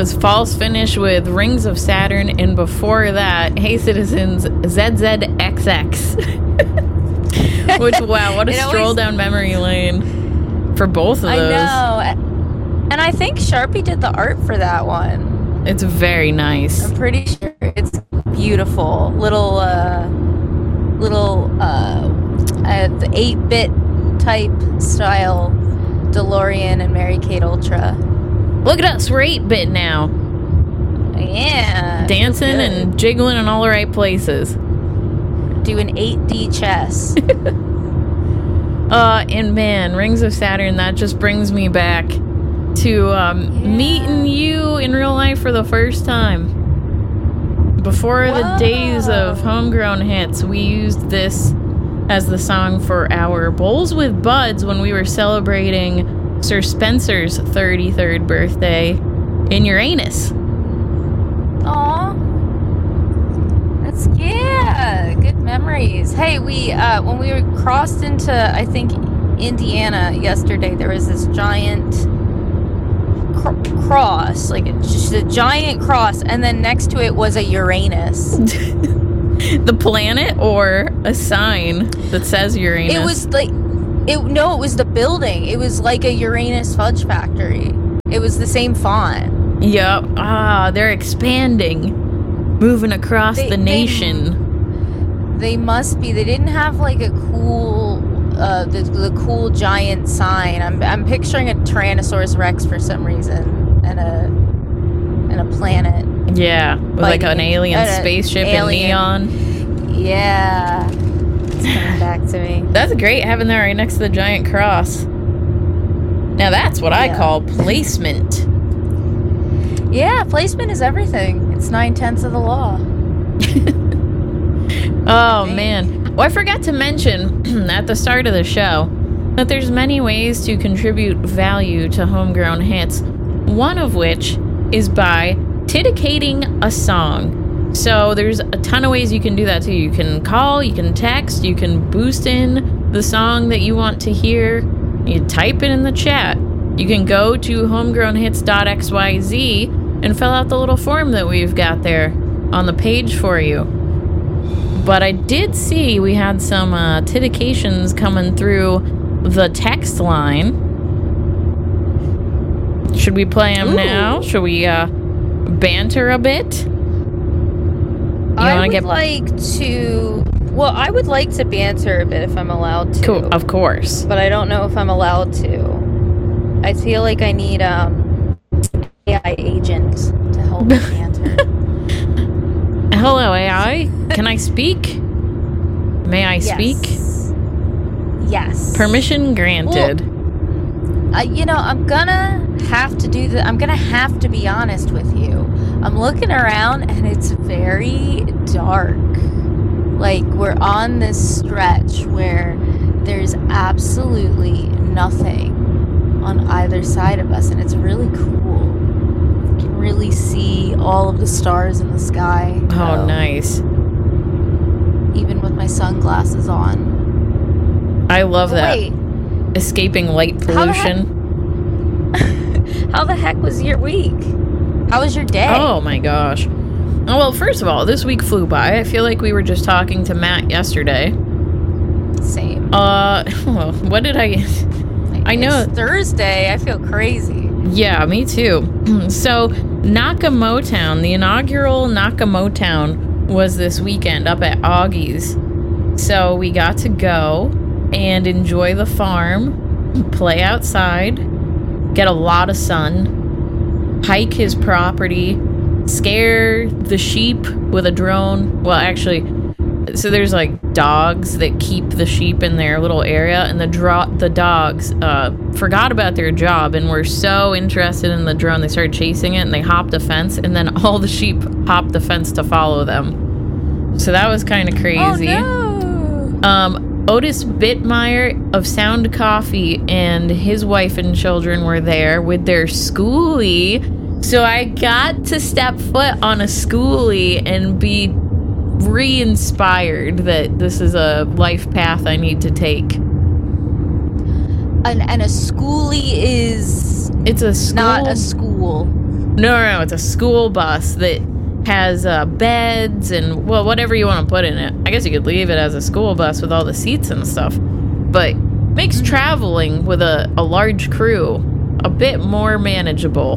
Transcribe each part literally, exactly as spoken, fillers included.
was False Finish with Rings of Saturn, and before that, Hey Citizens, Z Z X X. Which, wow, what a stroll always... down memory lane for both of those. I know. And I think Sharpie did the art for that one. It's very nice. I'm pretty sure it's beautiful. Little, uh, little, uh, uh the eight-bit type style DeLorean and Mary-Kate Ultra. Look at us, we're eight-bit now. Yeah. Dancing and jiggling in all the right places. Doing eight D chess. uh, and man, Rings of Saturn, that just brings me back to um, yeah. meeting you in real life for the first time. Before Whoa. the days of Homegrown Hits, we used this as the song for our Bowls with Buds when we were celebrating Sir Spencer's thirty-third birthday in Uranus. Aw. That's, yeah, good memories. Hey, we, uh, when we crossed into, I think, Indiana yesterday, there was this giant cr- cross, like a, just a giant cross, and then next to it was a Uranus. The planet or a sign that says Uranus? It was like, it no, it was the building. It was like a Uranus fudge factory. It was the same font. Yep. Ah, they're expanding. Moving across they, the nation. They, they must be. They didn't have like a cool, uh, the, the cool giant sign. I'm I'm picturing a Tyrannosaurus Rex for some reason, and a and a planet. Yeah, with like an alien uh, spaceship alien. in neon. Yeah, it's coming back to me. That's great having that right next to the giant cross. Now that's what yeah. I call placement. Yeah, placement is everything. It's nine-tenths of the law. Oh, man. Well, I forgot to mention at the start of the show that there's many ways to contribute value to Homegrown Hits, one of which is by dedicating a song. So there's a ton of ways you can do that, too. You can call, you can text, you can boost in the song that you want to hear. You type it in the chat. You can go to homegrown hits dot x y z and fill out the little form that we've got there on the page for you. But I did see we had some uh, dedications coming through the text line. Should we play them Ooh. now? Should we uh, banter a bit? You I would get... like to... Well, I would like to banter a bit if I'm allowed to. Cool, of course. But I don't know if I'm allowed to. I feel like I need um A I agent to help me banter. Hello, A I. Can I speak? May I yes. speak? Yes. Permission granted. Well, uh, you know, I'm gonna have to do the. I'm gonna have to be honest with you. I'm looking around and it's very dark. Like we're on this stretch where there's absolutely nothing on either side of us, and it's really cool. You can really see all of the stars in the sky. Oh, um, nice. Even with my sunglasses on. I love oh, that. Wait. Escaping light pollution. How the, heck, how the heck was your week? How was your day? Oh my gosh. Oh, well, first of all, this week flew by. I feel like we were just talking to Matt yesterday. Same. Uh, what did I... I know it's Thursday. I feel crazy. Yeah, me too. So, Nakamotown, the inaugural Nakamotown was this weekend up at Augie's. So, we got to go and enjoy the farm, play outside, get a lot of sun, hike his property, scare the sheep with a drone. Well, actually, so there's like dogs that keep the sheep in their little area, and the dro- the dogs uh, forgot about their job and were so interested in the drone they started chasing it, and they hopped a fence, and then all the sheep hopped the fence to follow them. So that was kind of crazy. Oh no! Um, Otis Bittmeyer of Sound Coffee and his wife and children were there with their schoolie. So I got to step foot on a schoolie and be re-inspired that this is a life path I need to take. And, and a schoolie is it's a school, not a school. No, no, no. It's a school bus that has uh, beds and, well, whatever you want to put in it. I guess you could leave it as a school bus with all the seats and stuff. But makes mm-hmm. traveling with a, a large crew a bit more manageable.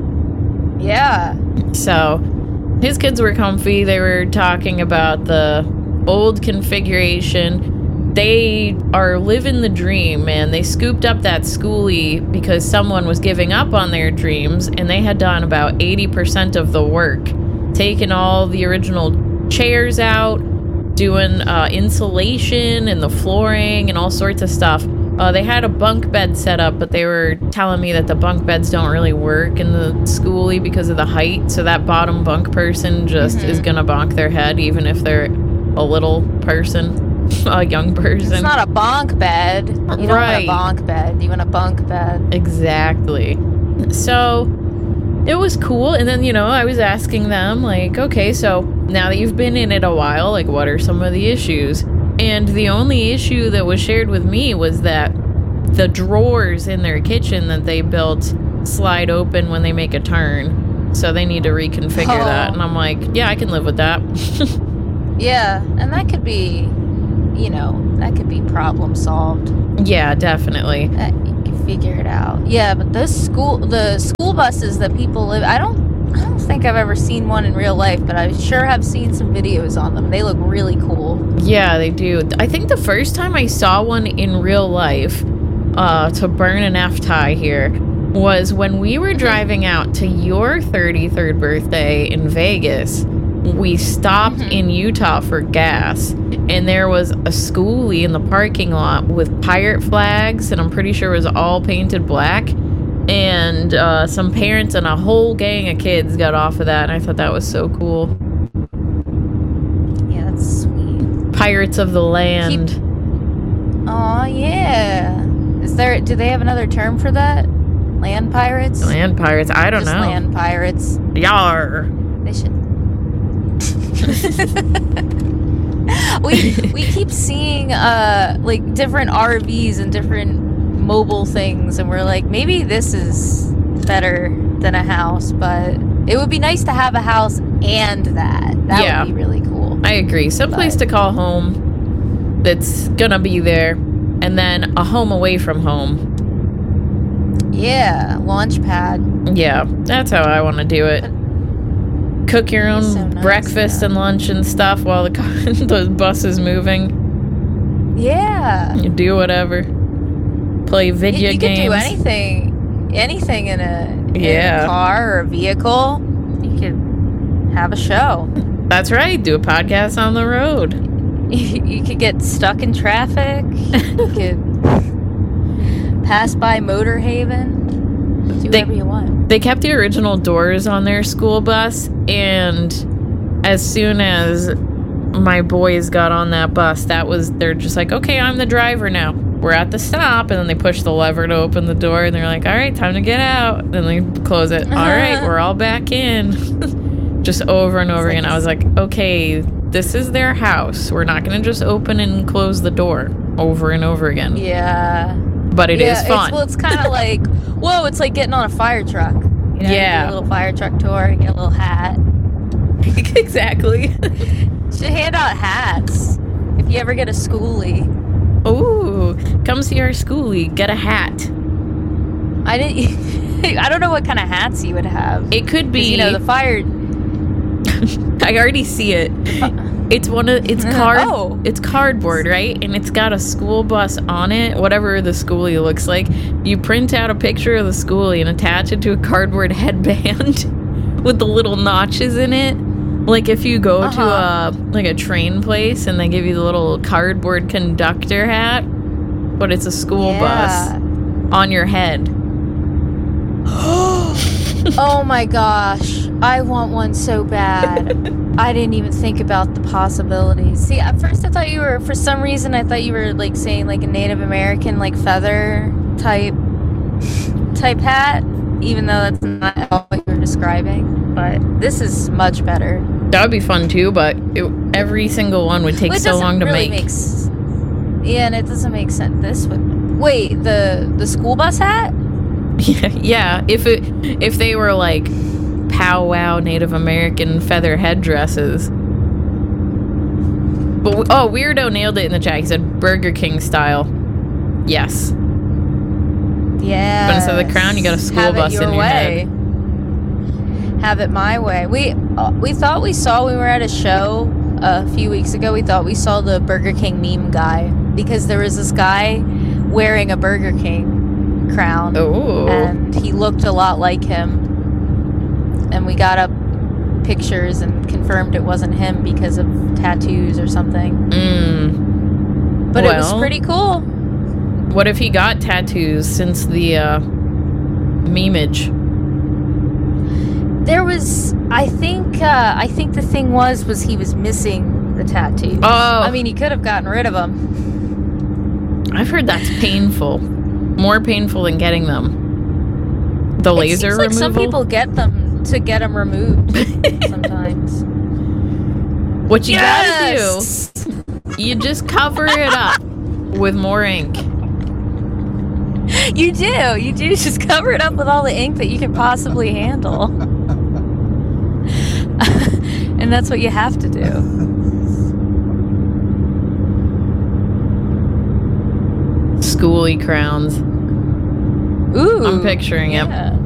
Yeah. So his kids were comfy. They were talking about the old configuration. They are living the dream, man. They scooped up that schoolie because someone was giving up on their dreams, and they had done about eighty percent of the work. Taking all the original chairs out, doing uh, insulation and the flooring and all sorts of stuff. Uh, they had a bunk bed set up, but they were telling me that the bunk beds don't really work in the schoolie because of the height. So that bottom bunk person just mm-hmm. is going to bonk their head, even if they're a little person. A young person. It's not a bunk bed. You don't right. want a bunk bed. You want a bunk bed. Exactly. So it was cool. And then, you know, I was asking them, like, okay, so now that you've been in it a while, like, what are some of the issues? And the only issue that was shared with me was that the drawers in their kitchen that they built slide open when they make a turn. So they need to reconfigure oh. that. And I'm like, yeah, I can live with that. Yeah, and that could be... You know, that could be problem solved. Yeah, definitely. That you can figure it out. Yeah, but those school, the school buses that people live, I don't, I don't think I've ever seen one in real life, but I sure have seen some videos on them. They look really cool. Yeah, they do. I think the first time I saw one in real life, uh, to burn an F tie here, was when we were driving out to your thirty-third birthday in Vegas. We stopped mm-hmm. in Utah for gas, and there was a schoolie in the parking lot with pirate flags, and I'm pretty sure it was all painted black, and uh, some parents and a whole gang of kids got off of that, and I thought that was so cool. Yeah, that's sweet. Pirates of the land. Keep... Aw, yeah. Is there, do they have another term for that? Land pirates? Land pirates? I don't Just know. land pirates. Yar. They should... we we keep seeing uh like different R Vs and different mobile things, and we're like, maybe this is better than a house, but it would be nice to have a house and that. That yeah. would be really cool. I agree. Someplace but, to call home that's gonna be there, and then a home away from home. Yeah, launch pad. Yeah, that's how I want to do it. Cook your own so nice, breakfast yeah. and lunch and stuff while the car, the bus is moving. Yeah. You do whatever. Play video you, you games. You could do anything. Anything in a, yeah. in a car or a vehicle. You could have a show. That's right. Do a podcast on the road. You, you could get stuck in traffic. You could pass by Motor Haven. Do whatever you want. They kept the original doors on their school bus, and as soon as my boys got on that bus, that was, they're just like, okay, I'm the driver now. We're at the stop, and then they push the lever to open the door, and they're like, all right, time to get out. Then they close it. All right, we're all back in. Just over and over it's again. Like I was like, okay, this is their house. We're not going to just open and close the door over and over again. Yeah. But it yeah, is fun. It's, well, it's kind of like, whoa, it's like getting on a fire truck. You know, yeah. You get a little fire truck tour, you get a little hat. Exactly. Should hand out hats if you ever get a schoolie. Ooh, come see our schoolie. Get a hat. I didn't. I don't know what kind of hats you would have. It could be, you know, the fire. I already see it. It's one of it's card. Oh. It's cardboard, right? And it's got a school bus on it. Whatever the schoolie looks like, you print out a picture of the schoolie and attach it to a cardboard headband with the little notches in it. Like if you go uh-huh. to a like a train place and they give you the little cardboard conductor hat, but it's a school yeah. bus on your head. Oh my gosh, I want one so bad. I didn't even think about the possibilities. See, at first I thought you were, for some reason, I thought you were like saying like a Native American like feather type type hat, even though that's not at all what you were describing. But this is much better. That would be fun too, but it, every single one would take well, so long to really make. Makes, yeah, and it doesn't make sense. This would wait the the school bus hat. Yeah, yeah. If it if they were like powwow Native American feather headdresses. But oh, Weirdo nailed it in the chat. He said Burger King style. Yes. Yeah. But instead of the crown, you got a school Have bus it your in your way. head. Have it my way. We uh, we thought we saw we were at a show a few weeks ago. We thought we saw the Burger King meme guy because there was this guy wearing a Burger King crown. Oh. And he looked a lot like him. And we got up pictures and confirmed it wasn't him because of tattoos or something. Mm. But well, it was pretty cool. What if he got tattoos since the uh, memeage? There was, I think, uh, I think the thing was, was he was missing the tattoos. Oh. I mean, he could have gotten rid of them. I've heard that's painful. More painful than getting them. The It laser seems like removal? some people get them to get them removed sometimes. What you Yes! gotta do, you just cover it up with more ink. You do. You do just cover it up with all the ink that you can possibly handle. And that's what you have to do. Schooly crowns. Ooh. I'm picturing him. Yeah.